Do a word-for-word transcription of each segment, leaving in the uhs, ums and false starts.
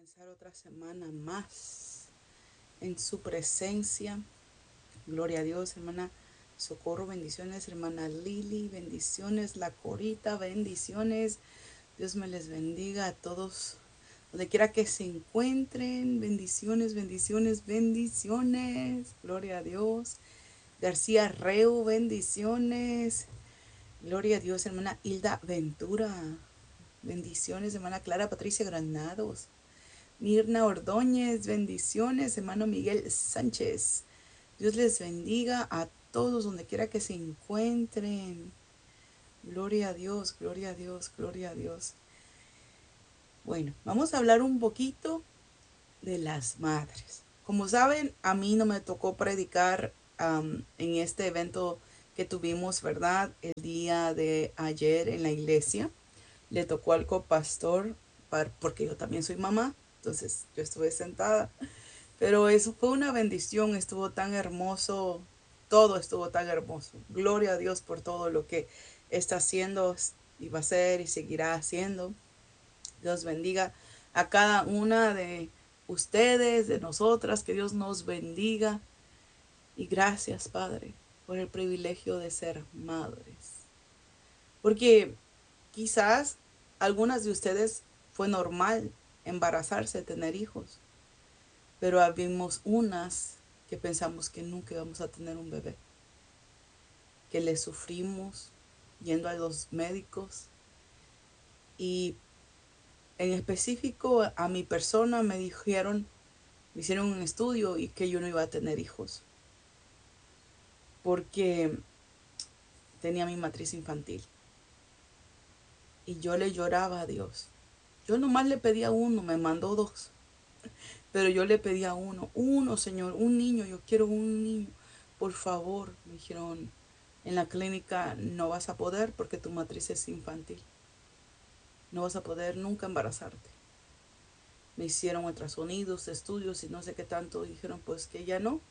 comenzar otra semana más en su presencia. Gloria a Dios, hermana Socorro, bendiciones, hermana Lili, bendiciones, la Corita, bendiciones. Dios me les bendiga a todos, donde quiera que se encuentren. Bendiciones, bendiciones, bendiciones. Gloria a Dios. García Reu, bendiciones. Gloria a Dios, hermana Hilda Ventura. Bendiciones, hermana Clara Patricia Granados. Mirna Ordóñez, bendiciones, hermano Miguel Sánchez. Dios les bendiga a todos donde quiera que se encuentren. Gloria a Dios, gloria a Dios, gloria a Dios. Bueno, vamos a hablar un poquito de las madres. Como saben, a mí no me tocó predicar um, en este evento que tuvimos, ¿verdad? El día de ayer en la iglesia. Le tocó al copastor, porque yo también soy mamá. Entonces yo estuve sentada. Pero eso fue una bendición, estuvo tan hermoso, todo estuvo tan hermoso. Gloria a Dios por todo lo que está haciendo y va a hacer y seguirá haciendo. Dios bendiga a cada una de ustedes, de nosotras, que Dios nos bendiga. Y gracias, Padre, por el privilegio de ser madres. Porque quizás algunas de ustedes fue normal embarazarse, tener hijos, pero habíamos unas que pensamos que nunca íbamos a tener un bebé, que le sufrimos yendo a los médicos y en específico a mi persona me dijeron, me hicieron un estudio y que yo no iba a tener hijos porque tenía mi matriz infantil y yo le lloraba a Dios. Yo nomás le pedía uno, me mandó dos, pero yo le pedía uno, uno, Señor, un niño, yo quiero un niño, por favor. Me dijeron, en la clínica no vas a poder porque tu matriz es infantil, no vas a poder nunca embarazarte. Me hicieron ultrasonidos, estudios y no sé qué tanto, dijeron pues que ya no,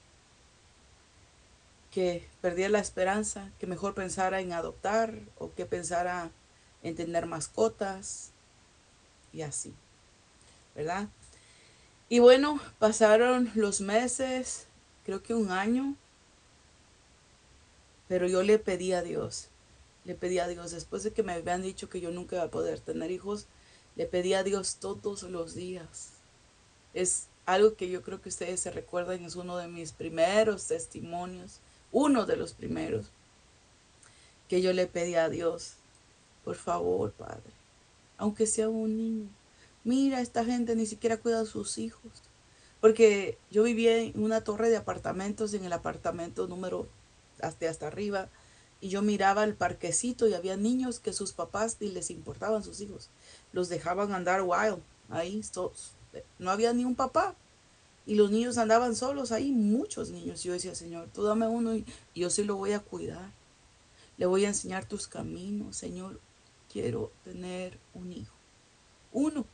que perdía la esperanza, que mejor pensara en adoptar o que pensara en tener mascotas y así, ¿verdad? Y bueno, pasaron los meses, creo que un año, pero yo le pedí a Dios, le pedí a Dios, después de que me habían dicho que yo nunca iba a poder tener hijos, le pedí a Dios todos los días. Es algo que yo creo que ustedes se recuerdan, es uno de mis primeros testimonios, uno de los primeros, que yo le pedí a Dios, por favor, Padre, aunque sea un niño, mira, esta gente ni siquiera cuida a sus hijos. Porque yo vivía en una torre de apartamentos, en el apartamento número hasta, hasta arriba, y yo miraba el parquecito y había niños que sus papás ni les importaban sus hijos. Los dejaban andar wild, ahí, no había ni un papá. Y los niños andaban solos ahí, muchos niños. Yo decía, Señor, tú dame uno y yo sí lo voy a cuidar. Le voy a enseñar tus caminos, Señor. Quiero tener un hijo. Uno.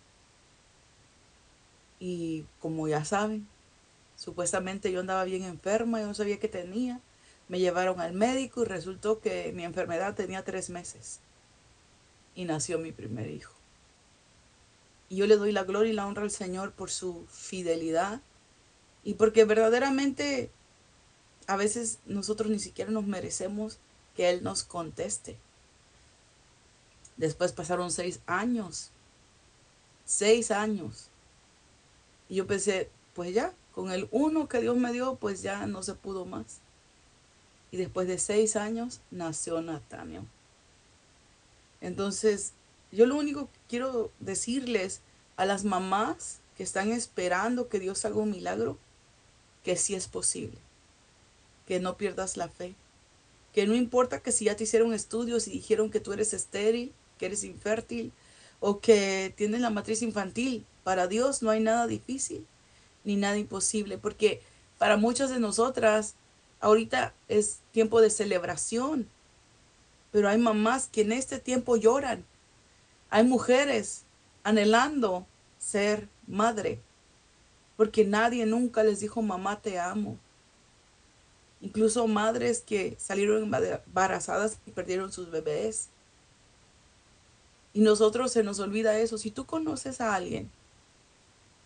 Y como ya saben, supuestamente yo andaba bien enferma, yo no sabía qué tenía. Me llevaron al médico y resultó que mi enfermedad tenía tres meses. Y nació mi primer hijo. Y yo le doy la gloria y la honra al Señor por su fidelidad y porque verdaderamente a veces nosotros ni siquiera nos merecemos que Él nos conteste. Después pasaron seis años, seis años. Y yo pensé, pues ya, con el uno que Dios me dio, pues ya no se pudo más. Y después de seis años nació Nathaniel. Entonces, yo lo único que quiero decirles a las mamás que están esperando que Dios haga un milagro, que sí es posible, que no pierdas la fe, que no importa que si ya te hicieron estudios y dijeron que tú eres estéril, que eres infértil o que tienes la matriz infantil, para Dios no hay nada difícil ni nada imposible, porque para muchas de nosotras ahorita es tiempo de celebración, pero hay mamás que en este tiempo lloran. Hay mujeres anhelando ser madre, porque nadie nunca les dijo, mamá, te amo. Incluso madres que salieron embarazadas y perdieron sus bebés. Y nosotros se nos olvida eso. Si tú conoces a alguien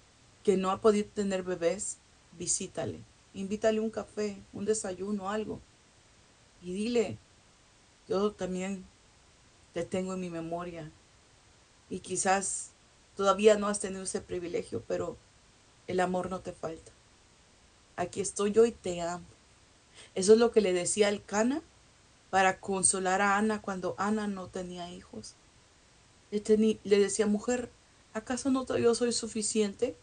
que no ha podido tener bebés, visítale. Invítale un café, un desayuno, algo. Y dile, yo también te tengo en mi memoria. Y quizás todavía no has tenido ese privilegio, pero el amor no te falta. Aquí estoy yo y te amo. Eso es lo que le decía el Cana para consolar a Ana cuando Ana no tenía hijos. Le, tení, le decía, mujer, ¿acaso no yo soy suficiente?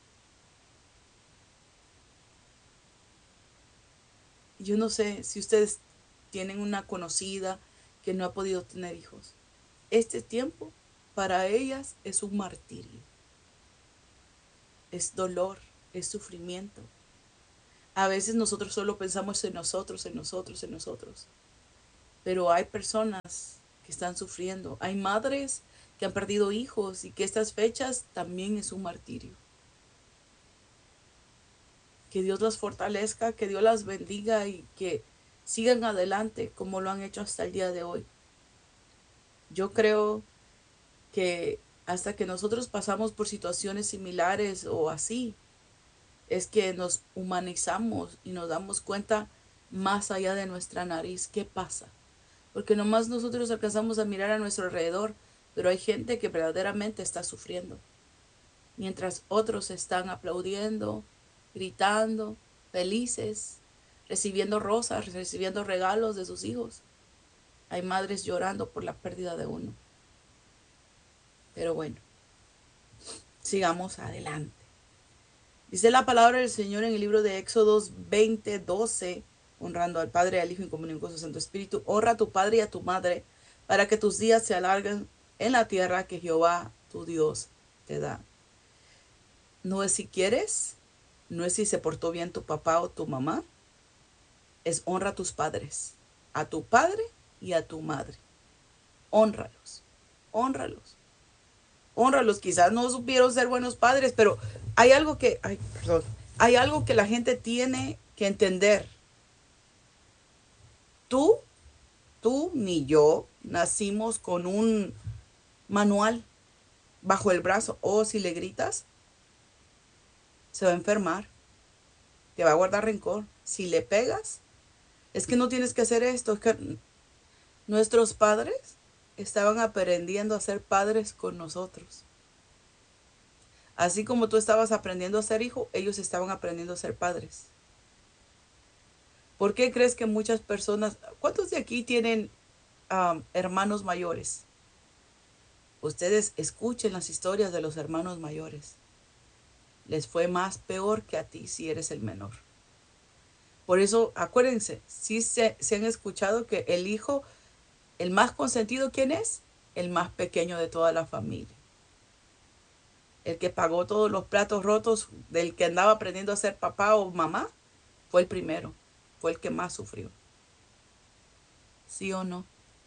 Yo no sé si ustedes tienen una conocida que no ha podido tener hijos. Este tiempo para ellas es un martirio, es dolor, es sufrimiento. A veces nosotros solo pensamos en nosotros, en nosotros, en nosotros. Pero hay personas que están sufriendo. Hay madres que han perdido hijos y que estas fechas también es un martirio. Que Dios las fortalezca, que Dios las bendiga y que sigan adelante como lo han hecho hasta el día de hoy. Yo creo que hasta que nosotros pasamos por situaciones similares o así, es que nos humanizamos y nos damos cuenta más allá de nuestra nariz qué pasa. Porque nomás nosotros alcanzamos a mirar a nuestro alrededor, pero hay gente que verdaderamente está sufriendo, mientras otros están aplaudiendo, gritando, felices, recibiendo rosas, recibiendo regalos de sus hijos. Hay madres llorando por la pérdida de uno. Pero bueno, sigamos adelante. Dice la palabra del Señor en el libro de Éxodos veinte, doce, honrando al Padre, al Hijo y en comunión con su Santo Espíritu. Honra a tu padre y a tu madre para que tus días se alarguen en la tierra que Jehová tu Dios te da. No es si quieres, no es si se portó bien tu papá o tu mamá, es honra a tus padres, a tu padre y a tu madre. Honralos, honralos, honralos. Quizás no supieron ser buenos padres, pero hay algo que, ay, perdón, hay algo que la gente tiene que entender. Tú, tú ni yo nacimos con un manual bajo el brazo. O si le gritas, se va a enfermar, te va a guardar rencor. Si le pegas, es que no tienes que hacer esto. Es que nuestros padres estaban aprendiendo a ser padres con nosotros. Así como tú estabas aprendiendo a ser hijo, ellos estaban aprendiendo a ser padres. ¿Por qué crees que muchas personas, cuántos de aquí tienen um, hermanos mayores? Ustedes escuchen las historias de los hermanos mayores. Les fue más peor que a ti si eres el menor. Por eso, acuérdense, si se, se han escuchado que el hijo, el más consentido, ¿quién es? El más pequeño de toda la familia. El que pagó todos los platos rotos del que andaba aprendiendo a ser papá o mamá, fue el primero, fue el que más sufrió. ¿Sí o no?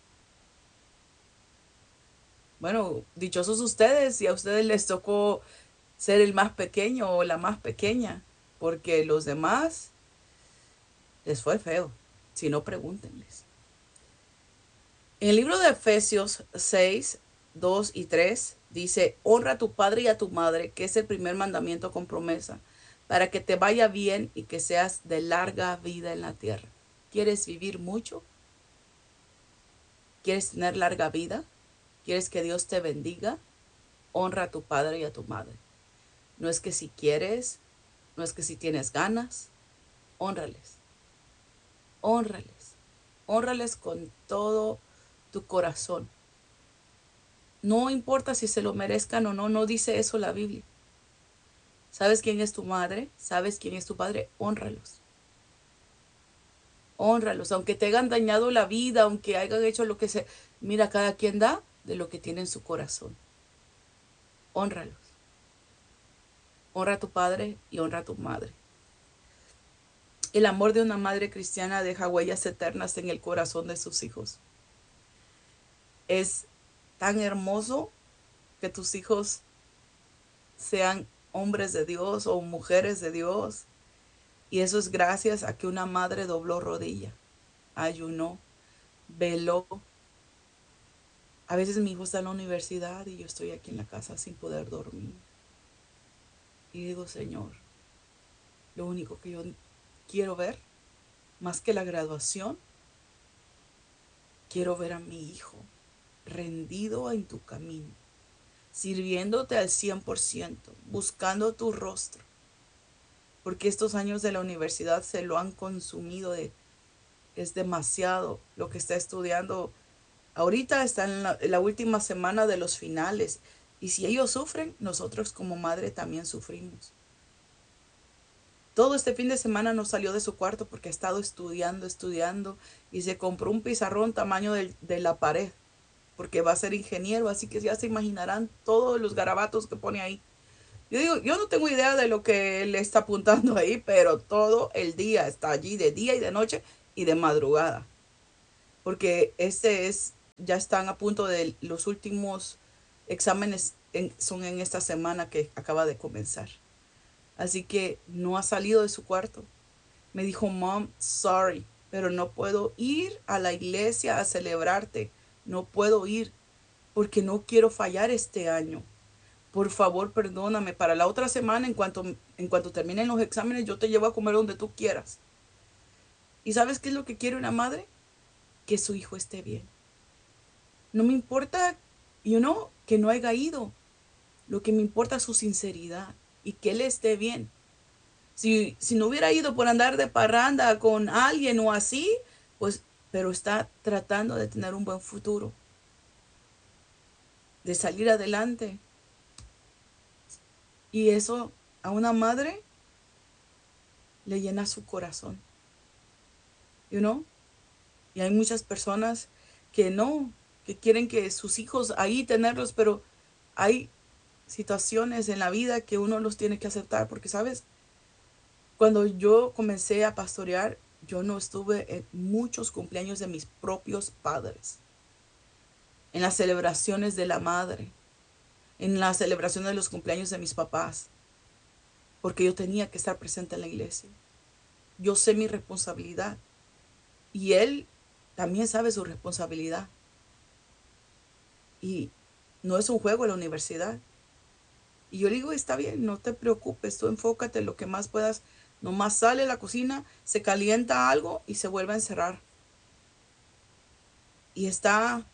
Bueno, dichosos ustedes, si a ustedes les tocó ser el más pequeño o la más pequeña, porque los demás les fue feo. Si no, pregúntenles. En el libro de Efesios seis, dos y tres dice, honra a tu padre y a tu madre, que es el primer mandamiento con promesa, para que te vaya bien y que seas de larga vida en la tierra. ¿Quieres vivir mucho? ¿Quieres tener larga vida? ¿Quieres que Dios te bendiga? Honra a tu padre y a tu madre. No es que si quieres, no es que si tienes ganas, honrales, honrales, honrales con todo tu corazón. No importa si se lo merezcan o no, no dice eso la Biblia. ¿Sabes quién es tu madre? ¿Sabes quién es tu padre? Honralos. Honralos, aunque te hayan dañado la vida, aunque hayan hecho lo que se... Mira, cada quien da de lo que tiene en su corazón. Honralos. Honra a tu padre y honra a tu madre. El amor de una madre cristiana deja huellas eternas en el corazón de sus hijos. Es tan hermoso que tus hijos sean hombres de Dios o mujeres de Dios. Y eso es gracias a que una madre dobló rodilla, ayunó, veló. A veces mi hijo está en la universidad y yo estoy aquí en la casa sin poder dormir. Y digo, Señor, lo único que yo quiero ver, más que la graduación, quiero ver a mi hijo rendido en tu camino, sirviéndote al cien por ciento, buscando tu rostro, porque estos años de la universidad se lo han consumido de, es demasiado lo que está estudiando. Ahorita está en la, en la última semana de los finales y si ellos sufren, nosotros como madre también sufrimos. Todo este fin de semana no salió de su cuarto porque ha estado estudiando, estudiando y se compró un pizarrón tamaño de, de la pared porque va a ser ingeniero, así que ya se imaginarán todos los garabatos que pone ahí. Yo digo, yo no tengo idea de lo que él está apuntando ahí, pero todo el día está allí, de día y de noche y de madrugada. Porque este es, ya están a punto de los últimos exámenes, en, son en esta semana que acaba de comenzar. Así que no ha salido de su cuarto. Me dijo, Mom, sorry, pero no puedo ir a la iglesia a celebrarte. No puedo ir porque no quiero fallar este año. Por favor, perdóname. Para la otra semana, en cuanto, en cuanto terminen los exámenes, yo te llevo a comer donde tú quieras. ¿Y sabes qué es lo que quiere una madre? Que su hijo esté bien. No me importa, you know, que no haya ido. Lo que me importa es su sinceridad y que él esté bien. Si, si no hubiera ido por andar de parranda con alguien o así, pues, pero está tratando de tener un buen futuro, de salir adelante. Y eso a una madre le llena su corazón, you know. Y hay muchas personas que no, que quieren que sus hijos ahí tenerlos, pero hay situaciones en la vida que uno los tiene que aceptar, porque sabes, cuando yo comencé a pastorear, yo no estuve en muchos cumpleaños de mis propios padres, en las celebraciones de la madre, en la celebración de los cumpleaños de mis papás, porque yo tenía que estar presente en la iglesia. Yo sé mi responsabilidad y él también sabe su responsabilidad. Y no es un juego en la universidad. Y yo le digo, está bien, no te preocupes, tú enfócate en lo que más puedas. Nomás sale a la cocina, se calienta algo y se vuelve a encerrar. Y está,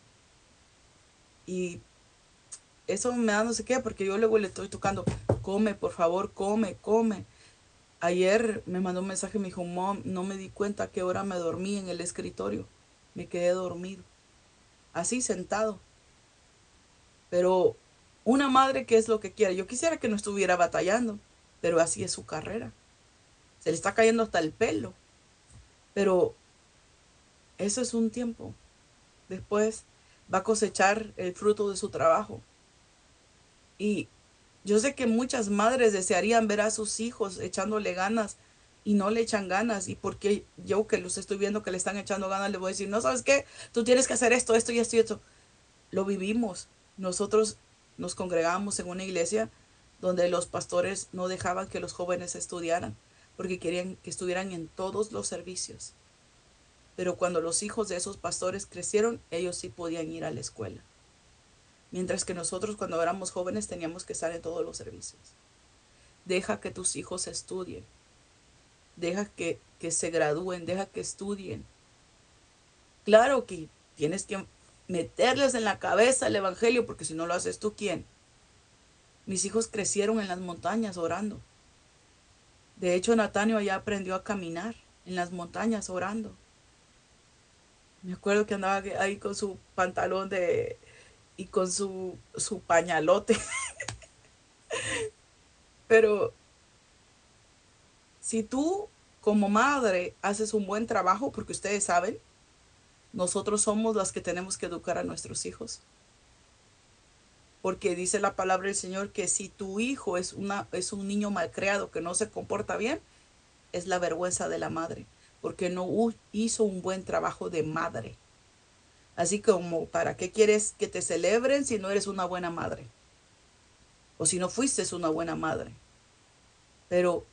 y eso me da no sé qué, porque yo luego le estoy tocando, come, por favor, come, come. Ayer me mandó un mensaje y me dijo, Mom, no me di cuenta a qué hora me dormí en el escritorio. Me quedé dormido, así sentado. Pero una madre, ¿qué es lo que quiere? Yo quisiera que no estuviera batallando, pero así es su carrera. Se le está cayendo hasta el pelo. Pero eso es un tiempo. Después va a cosechar el fruto de su trabajo. Y yo sé que muchas madres desearían ver a sus hijos echándole ganas y no le echan ganas. Y porque yo que los estoy viendo que le están echando ganas, le voy a decir, no, ¿sabes qué? Tú tienes que hacer esto, esto y esto y esto. Lo vivimos. Nosotros nos congregamos en una iglesia donde los pastores no dejaban que los jóvenes estudiaran porque querían que estuvieran en todos los servicios. Pero cuando los hijos de esos pastores crecieron, ellos sí podían ir a la escuela. Mientras que nosotros cuando éramos jóvenes teníamos que estar en todos los servicios. Deja que tus hijos estudien. Deja que, que se gradúen. Deja que estudien. Claro que tienes que meterles en la cabeza el evangelio porque si no lo haces tú, ¿quién? Mis hijos crecieron en las montañas orando. De hecho, Natanio ya aprendió a caminar en las montañas orando. Me acuerdo que andaba ahí con su pantalón de y con su, su pañalote. Pero si tú como madre haces un buen trabajo, porque ustedes saben, nosotros somos las que tenemos que educar a nuestros hijos. Porque dice la palabra del Señor que si tu hijo es, una, es un niño malcriado que no se comporta bien, es la vergüenza de la madre, porque no hizo un buen trabajo de madre. Así como, ¿para qué quieres que te celebren si no eres una buena madre? O si no fuiste una buena madre. Pero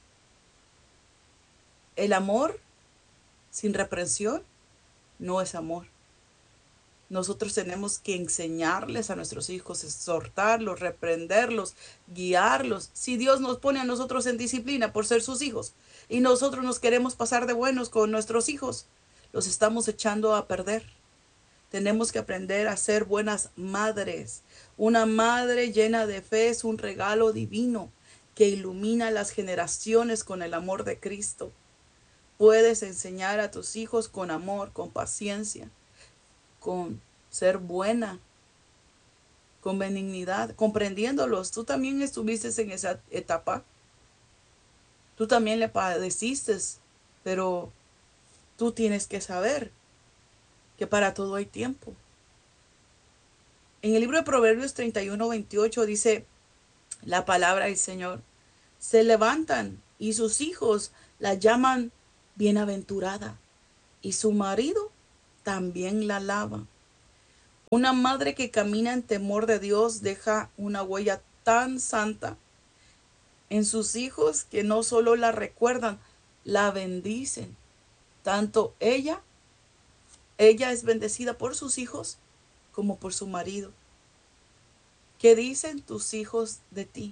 el amor sin reprensión no es amor. Nosotros tenemos que enseñarles a nuestros hijos, exhortarlos, reprenderlos, guiarlos. Si Dios nos pone a nosotros en disciplina por ser sus hijos y nosotros nos queremos pasar de buenos con nuestros hijos, los estamos echando a perder. Tenemos que aprender a ser buenas madres. Una madre llena de fe es un regalo divino que ilumina las generaciones con el amor de Cristo. Puedes enseñar a tus hijos con amor, con paciencia, con ser buena, con benignidad, comprendiéndolos. Tú también estuviste en esa etapa. Tú también le padeciste, pero tú tienes que saber que para todo hay tiempo. En el libro de Proverbios treinta y uno, veintiocho dice la palabra del Señor: se levantan y sus hijos la llaman bienaventurada y su marido también la alaba. Una madre que camina en temor de Dios deja una huella tan santa en sus hijos que no solo la recuerdan, la bendicen. Tanto ella, ella es bendecida por sus hijos como por su marido. ¿Qué dicen tus hijos de ti?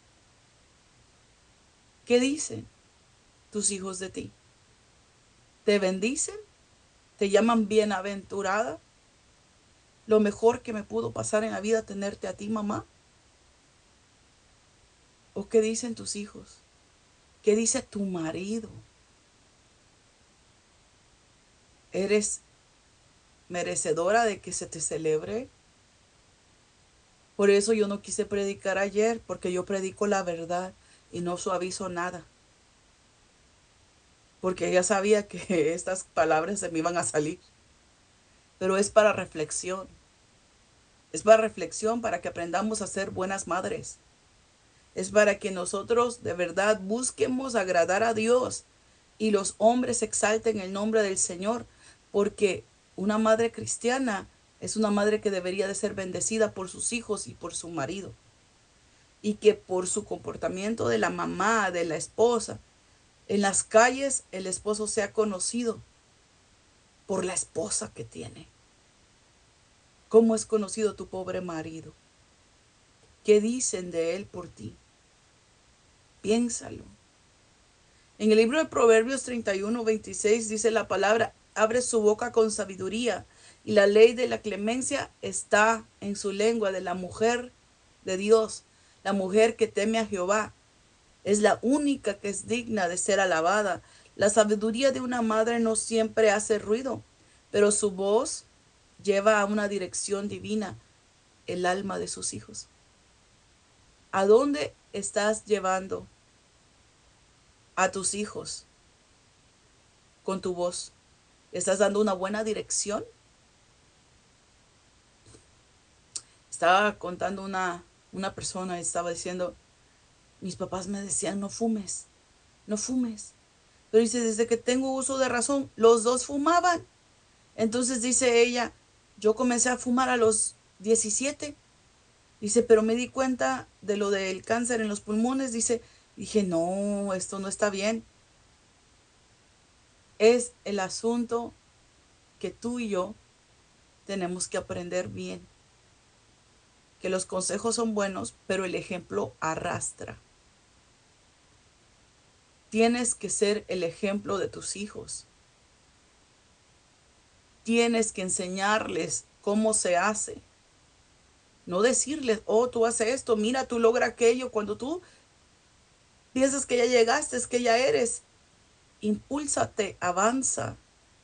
¿Qué dicen tus hijos de ti? ¿Te bendicen? ¿Te llaman bienaventurada? Lo mejor que me pudo pasar en la vida tenerte a ti, mamá. ¿O qué dicen tus hijos? ¿Qué dice tu marido? ¿Eres merecedora de que se te celebre? Por eso yo no quise predicar ayer, porque yo predico la verdad y no suavizo nada. Porque ella sabía que estas palabras se me iban a salir. Pero es para reflexión. Es para reflexión, para que aprendamos a ser buenas madres. Es para que nosotros de verdad busquemos agradar a Dios y los hombres exalten el nombre del Señor, porque una madre cristiana es una madre que debería de ser bendecida por sus hijos y por su marido, y que por su comportamiento de la mamá, de la esposa, en las calles el esposo sea conocido por la esposa que tiene. ¿Cómo es conocido tu pobre marido? ¿Qué dicen de él por ti? Piénsalo. En el libro de Proverbios treinta y uno, veintiséis dice la palabra: abre su boca con sabiduría, y la ley de la clemencia está en su lengua. De la mujer de Dios, la mujer que teme a Jehová, es la única que es digna de ser alabada. La sabiduría de una madre no siempre hace ruido, pero su voz lleva a una dirección divina el alma de sus hijos. ¿A dónde estás llevando a tus hijos con tu voz? ¿Estás dando una buena dirección? Estaba contando una, una persona y estaba diciendo: mis papás me decían no fumes, no fumes. Pero dice, desde que tengo uso de razón, los dos fumaban. Entonces dice ella, yo comencé a fumar a los diecisiete. Dice, pero me di cuenta de lo del cáncer en los pulmones. Dice, dije, no, esto no está bien. Es el asunto que tú y yo tenemos que aprender bien. Que los consejos son buenos, pero el ejemplo arrastra. Tienes que ser el ejemplo de tus hijos. Tienes que enseñarles cómo se hace. No decirles, oh, tú haces esto, mira, tú logra aquello. Cuando tú piensas que ya llegaste, que ya eres, impúlsate, avanza.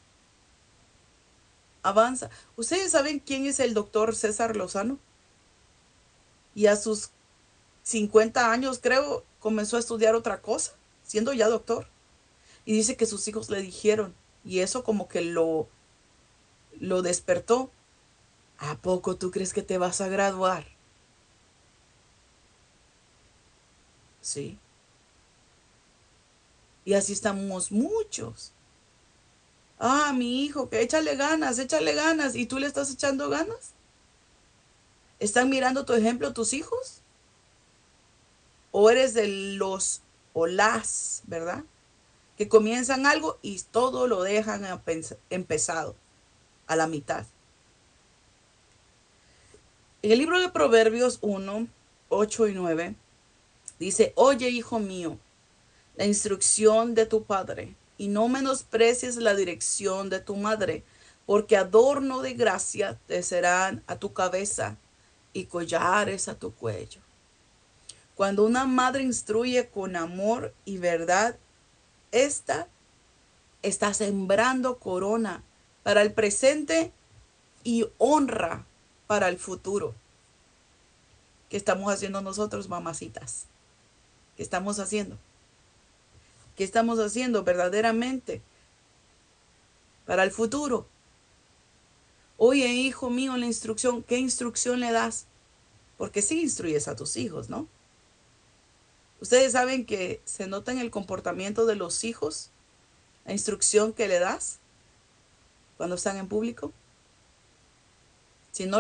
Avanza. ¿Ustedes saben quién es el doctor César Lozano? Y a sus cincuenta años, creo, comenzó a estudiar otra cosa, siendo ya doctor. Y dice que sus hijos le dijeron, y eso como que lo, lo despertó: ¿a poco tú crees que te vas a graduar? Sí. Y así estamos muchos. Ah, mi hijo, que échale ganas, échale ganas. ¿Y tú le estás echando ganas? ¿Están mirando tu ejemplo tus hijos? ¿O eres de los o las, verdad? Que comienzan algo y todo lo dejan empezado, a la mitad. En el libro de Proverbios uno, ocho y nueve dice, oye, hijo mío, la instrucción de tu padre, y no menosprecies la dirección de tu madre, porque adorno de gracia te serán a tu cabeza y collares a tu cuello. Cuando una madre instruye con amor y verdad, esta está sembrando corona para el presente y honra para el futuro. ¿Qué estamos haciendo nosotros, mamacitas? ¿Qué estamos haciendo? ¿Qué estamos haciendo verdaderamente para el futuro? Oye, hijo mío, la instrucción, ¿qué instrucción le das? Porque sí instruyes a tus hijos, ¿no? Ustedes saben que se nota en el comportamiento de los hijos la instrucción que le das cuando están en público. Si no